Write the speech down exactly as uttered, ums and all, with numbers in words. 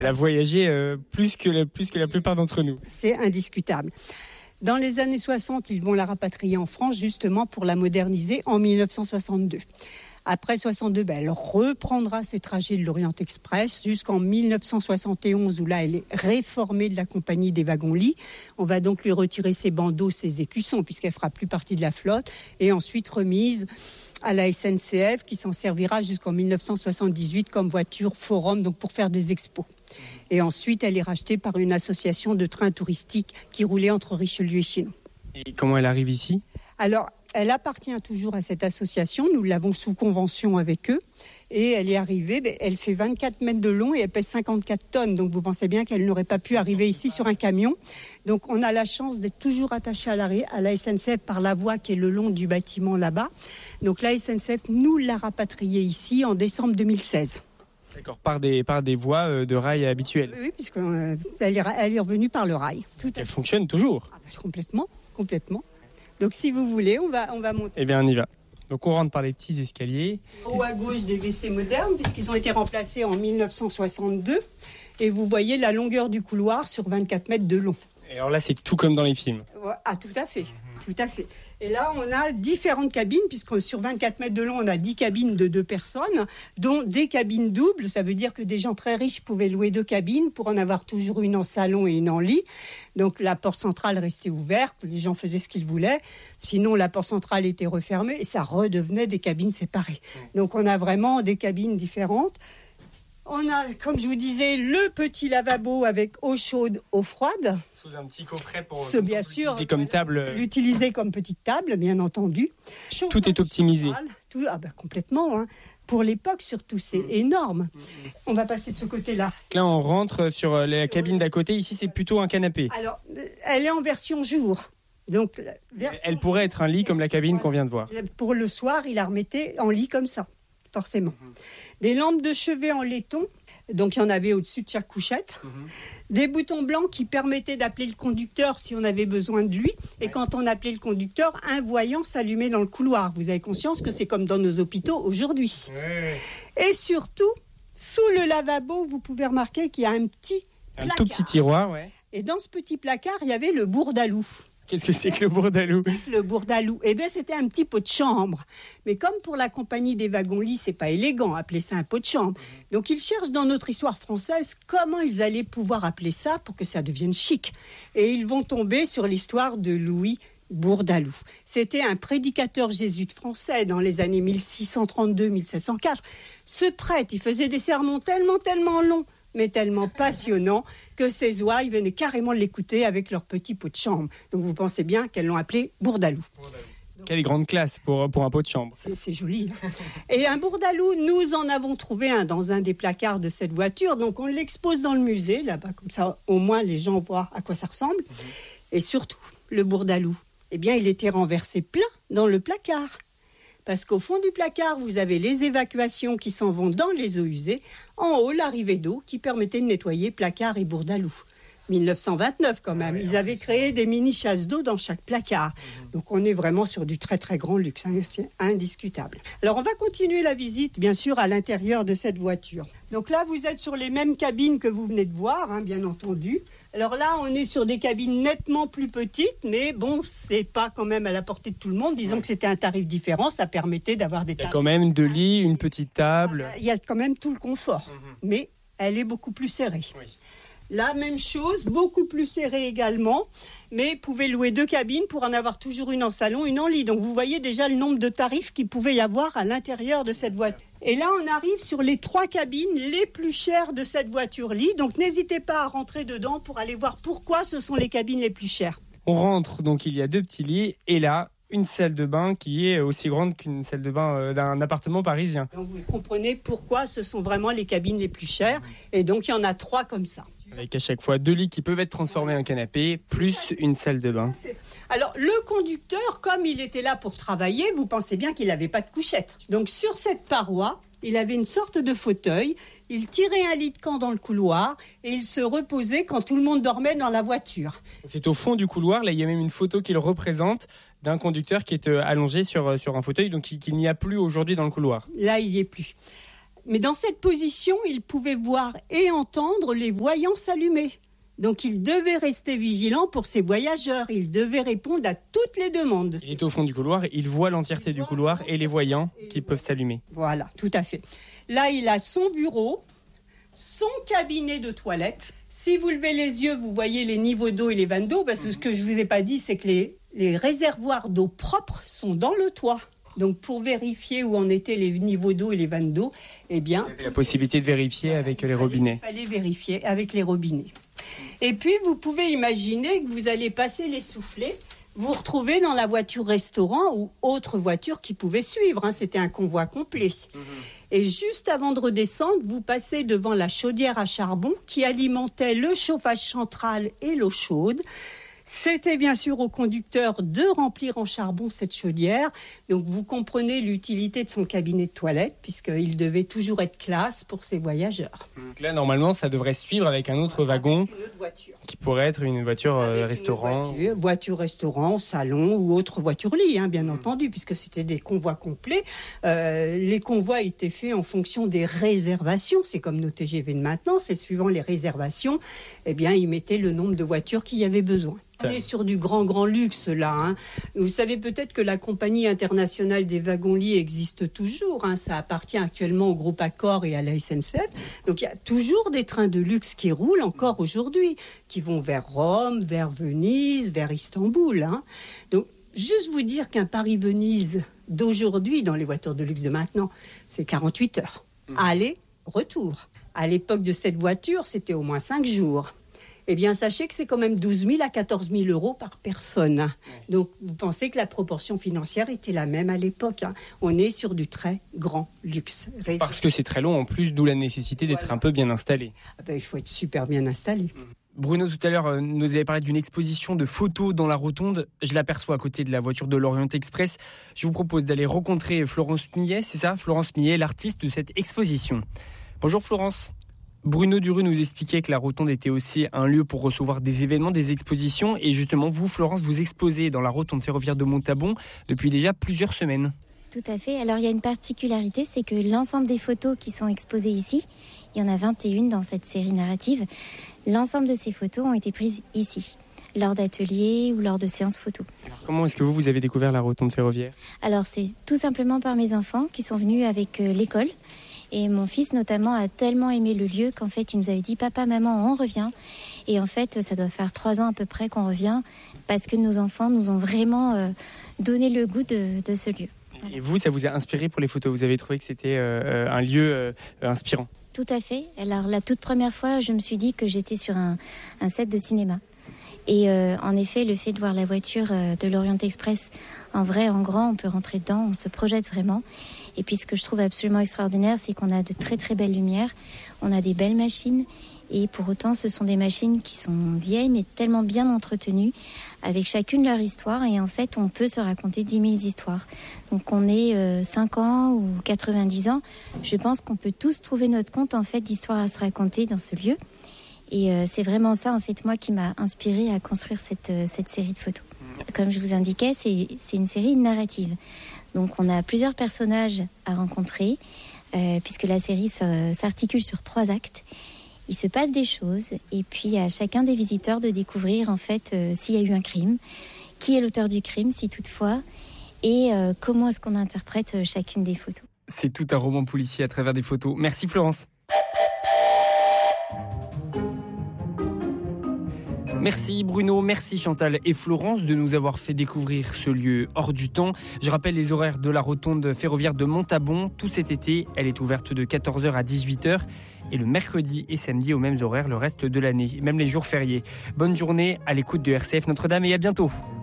Elle a voyagé euh, plus, que la, plus que la plupart d'entre nous. C'est indiscutable. Dans les années soixante, ils vont la rapatrier en France justement pour la moderniser en mille neuf cent soixante-deux. Après soixante-deux, ben, elle reprendra ses trajets de l'Orient Express jusqu'en mille neuf cent soixante et onze où là, elle est réformée de la compagnie des wagons-lits. On va donc lui retirer ses bandeaux, ses écussons puisqu'elle fera plus partie de la flotte et ensuite remise à la S N C F qui s'en servira jusqu'en mille neuf cent soixante-dix-huit comme voiture forum, donc pour faire des expos. Et ensuite, elle est rachetée par une association de trains touristiques qui roulait entre Richelieu et Chinon. Et comment elle arrive ici ? Alors, elle appartient toujours à cette association. Nous l'avons sous convention avec eux. Et elle est arrivée, elle fait vingt-quatre mètres de long et elle pèse cinquante-quatre tonnes. Donc, vous pensez bien qu'elle n'aurait pas pu arriver ici sur un camion. Donc, on a la chance d'être toujours attaché à la, à la S N C F par la voie qui est le long du bâtiment là-bas. Donc, la S N C F nous l'a rapatriée ici en décembre deux mille seize. D'accord, par des, par des voies de rail habituelles. Oui, puisqu'elle euh, est, elle est revenue par le rail. Tout elle fonctionne toujours. Ah, bah, complètement, complètement. Donc si vous voulez, on va, on va monter. Eh bien, on y va. Donc on rentre par les petits escaliers. En haut à gauche, des W C modernes, puisqu'ils ont été remplacés en mille neuf cent soixante-deux. Et vous voyez la longueur du couloir sur vingt-quatre mètres de long. Et alors là, c'est tout comme dans les films. Ah, tout à fait, tout à fait. Et là, on a différentes cabines, puisque sur vingt-quatre mètres de long, on a dix cabines de deux personnes, dont des cabines doubles. Ça veut dire que des gens très riches pouvaient louer deux cabines pour en avoir toujours une en salon et une en lit. Donc, la porte centrale restait ouverte, les gens faisaient ce qu'ils voulaient. Sinon, la porte centrale était refermée et ça redevenait des cabines séparées. Donc, on a vraiment des cabines différentes. On a, comme je vous disais, le petit lavabo avec eau chaude, eau froide. Sous un petit coffret pour Ce, bien sûr, comme table. L'utiliser comme petite table, bien entendu. Tout est optimisé. Tout, ah bah, complètement. Hein. Pour l'époque, surtout, c'est mmh. énorme. Mmh. On va passer de ce côté-là. Là, on rentre sur la cabine d'à côté. Ici, c'est plutôt un canapé. Alors, elle est en version jour. Donc, version elle pourrait être un lit comme la cabine voilà. qu'on vient de voir. Pour le soir, il la remettait en lit comme ça, forcément. Mmh. Des lampes de chevet en laiton. Donc, il y en avait au-dessus de chaque couchette. Mmh. Des boutons blancs qui permettaient d'appeler le conducteur si on avait besoin de lui. Et ouais. Quand on appelait le conducteur, un voyant s'allumait dans le couloir. Vous avez conscience que c'est comme dans nos hôpitaux aujourd'hui. Ouais. Et surtout, sous le lavabo, vous pouvez remarquer qu'il y a un petit un placard. tout petit tiroir, ouais. Et dans ce petit placard, il y avait le bourdalou. Qu'est-ce que c'est que le bourdalou ? Le bourdalou, eh bien, c'était un petit pot de chambre. Mais comme pour la compagnie des wagons-lits, c'est pas élégant, appeler ça un pot de chambre. Donc, ils cherchent dans notre histoire française comment ils allaient pouvoir appeler ça pour que ça devienne chic. Et ils vont tomber sur l'histoire de Louis Bourdalou. C'était un prédicateur jésuite français dans les années mille six cent trente-deux mille sept cent quatre. Ce prêtre, il faisait des sermons tellement, tellement longs, mais tellement passionnant que ses ouailles venaient carrément l'écouter avec leur petit pot de chambre. Donc vous pensez bien qu'elles l'ont appelé Bourdalou. Bourdalou. Donc, quelle grande classe pour, pour un pot de chambre. C'est, c'est joli. Et un Bourdalou, nous en avons trouvé un dans un des placards de cette voiture. Donc on l'expose dans le musée, là-bas, comme ça au moins les gens voient à quoi ça ressemble. Mmh. Et surtout, le Bourdalou, eh bien il était renversé plein dans le placard. Parce qu'au fond du placard, vous avez les évacuations qui s'en vont dans les eaux usées. En haut, l'arrivée d'eau qui permettait de nettoyer placard et Bourdalou. dix-neuf cent vingt-neuf quand même. Ils avaient créé des mini-chasses d'eau dans chaque placard. Donc on est vraiment sur du très très grand luxe. Hein, c'est indiscutable. Alors on va continuer la visite, bien sûr, à l'intérieur de cette voiture. Donc là, vous êtes sur les mêmes cabines que vous venez de voir, hein, bien entendu. Alors là, on est sur des cabines nettement plus petites, mais bon, c'est pas quand même à la portée de tout le monde. Disons ouais. que c'était un tarif différent, ça permettait d'avoir des tables. Il y a quand même deux lits, une petite table. Il y a quand même tout le confort, mm-hmm. mais elle est beaucoup plus serrée. Oui. La même chose, beaucoup plus serrée également, mais vous pouvez louer deux cabines pour en avoir toujours une en salon, une en lit. Donc vous voyez déjà le nombre de tarifs qu'il pouvait y avoir à l'intérieur de cette voiture. Et là, on arrive sur les trois cabines les plus chères de cette voiture-lit. Donc n'hésitez pas à rentrer dedans pour aller voir pourquoi ce sont les cabines les plus chères. On rentre, donc il y a deux petits lits, et là, une salle de bain qui est aussi grande qu'une salle de bain d'un appartement parisien. Donc vous comprenez pourquoi ce sont vraiment les cabines les plus chères. Et donc il y en a trois comme ça. Avec à chaque fois deux lits qui peuvent être transformés en canapé, plus une salle de bain. Alors, le conducteur, comme il était là pour travailler, vous pensez bien qu'il n'avait pas de couchette. Donc, sur cette paroi, il avait une sorte de fauteuil. Il tirait un lit de camp dans le couloir et il se reposait quand tout le monde dormait dans la voiture. C'est au fond du couloir. Là, il y a même une photo qui le représente d'un conducteur qui est allongé sur, sur un fauteuil, donc qu'il n'y a plus aujourd'hui dans le couloir. Là, il n'y est plus. Mais dans cette position, il pouvait voir et entendre les voyants s'allumer. Donc il devait rester vigilant pour ses voyageurs, il devait répondre à toutes les demandes. Il est au fond du couloir, il voit l'entièreté du couloir et les voyants qui peuvent s'allumer. Voilà, tout à fait. Là, il a son bureau, son cabinet de toilette. Si vous levez les yeux, vous voyez les niveaux d'eau et les vannes d'eau, parce que ce que je ne vous ai pas dit, c'est que les, les réservoirs d'eau propre sont dans le toit. Donc pour vérifier où en étaient les niveaux d'eau et les vannes d'eau, eh bien... Il y avait la possibilité de vérifier avec les robinets. Il fallait vérifier avec les robinets. Et puis vous pouvez imaginer que vous allez passer les soufflets, vous retrouvez dans la voiture restaurant ou autre voiture qui pouvait suivre. Hein, c'était un convoi complet. Mmh. Et juste avant de redescendre, vous passez devant la chaudière à charbon qui alimentait le chauffage central et l'eau chaude. C'était bien sûr au conducteur de remplir en charbon cette chaudière. Donc vous comprenez l'utilité de son cabinet de toilette puisqu'il devait toujours être classe pour ses voyageurs. Donc là, normalement, ça devrait suivre avec un autre wagon une autre voiture. Qui pourrait être une voiture euh, restaurant. Une voiture, voiture restaurant, salon ou autre voiture lit, hein, bien mmh. entendu, puisque c'était des convois complets. Euh, les convois étaient faits en fonction des réservations. C'est comme nos T G V de maintenant, c'est suivant les réservations, eh bien, ils mettaient le nombre de voitures qu'il y avait besoin. On est sur du grand, grand luxe, là. Hein. Vous savez peut-être que la compagnie internationale des wagons-lits existe toujours. Hein. Ça appartient actuellement au groupe Accor et à la S N C F. Donc, il y a toujours des trains de luxe qui roulent encore aujourd'hui, qui vont vers Rome, vers Venise, vers Istanbul. Hein. Donc, juste vous dire qu'un Paris-Venise d'aujourd'hui, dans les voitures de luxe de maintenant, c'est quarante-huit heures. Mmh. Aller, retour. À l'époque de cette voiture, c'était au moins cinq jours. Eh bien, sachez que c'est quand même douze mille à quatorze mille euros par personne. Donc, vous pensez que la proportion financière était la même à l'époque. Hein. On est sur du très grand luxe. Parce que c'est très long en plus, d'où la nécessité d'être voilà. un peu bien installé. Ah ben, il faut être super bien installé. Bruno, tout à l'heure, euh, nous avait parlé d'une exposition de photos dans la rotonde. Je l'aperçois à côté de la voiture de l'Orient Express. Je vous propose d'aller rencontrer Florence Millet, c'est ça, Florence Millet, l'artiste de cette exposition. Bonjour Florence. Bruno Duru nous expliquait que la rotonde était aussi un lieu pour recevoir des événements, des expositions. Et justement, vous, Florence, vous exposez dans la rotonde ferroviaire de Montabon depuis déjà plusieurs semaines. Tout à fait. Alors, il y a une particularité, c'est que l'ensemble des photos qui sont exposées ici, il y en a vingt et une dans cette série narrative, l'ensemble de ces photos ont été prises ici, lors d'ateliers ou lors de séances photos. Alors, comment est-ce que vous, vous avez découvert la rotonde ferroviaire ? Alors, c'est tout simplement par mes enfants qui sont venus avec euh, l'école. Et mon fils, notamment, a tellement aimé le lieu qu'en fait, il nous avait dit « Papa, maman, on revient ». Et en fait, ça doit faire trois ans à peu près qu'on revient parce que nos enfants nous ont vraiment euh, donné le goût de, de ce lieu. Voilà. Et vous, ça vous a inspiré pour les photos ? Vous avez trouvé que c'était euh, un lieu euh, inspirant ? Tout à fait. Alors, la toute première fois, je me suis dit que j'étais sur un, un set de cinéma. Et euh, en effet, le fait de voir la voiture euh, de l'Orient Express en vrai, en grand, on peut rentrer dedans, on se projette vraiment. Et puis ce que je trouve absolument extraordinaire, c'est qu'on a de très très belles lumières, on a des belles machines. Et pour autant, ce sont des machines qui sont vieilles, mais tellement bien entretenues, avec chacune leur histoire. Et en fait, on peut se raconter dix mille histoires. Donc on est euh, cinq ans ou quatre-vingt-dix ans. Je pense qu'on peut tous trouver notre compte en fait d'histoires à se raconter dans ce lieu. Et euh, c'est vraiment ça, en fait, moi, qui m'a inspirée à construire cette, euh, cette série de photos. Comme je vous indiquais, c'est, c'est une série narrative. Donc, on a plusieurs personnages à rencontrer, euh, puisque la série s'articule sur trois actes. Il se passe des choses, et puis à chacun des visiteurs de découvrir, en fait, euh, s'il y a eu un crime, qui est l'auteur du crime, si toutefois, et euh, comment est-ce qu'on interprète chacune des photos. C'est tout un roman policier à travers des photos. Merci Florence. Merci Bruno, merci Chantal et Florence de nous avoir fait découvrir ce lieu hors du temps. Je rappelle les horaires de la rotonde ferroviaire de Montabon. Tout cet été, elle est ouverte de quatorze heures à dix-huit heures et le mercredi et samedi aux mêmes horaires le reste de l'année, même les jours fériés. Bonne journée à l'écoute de R C F Notre-Dame et à bientôt.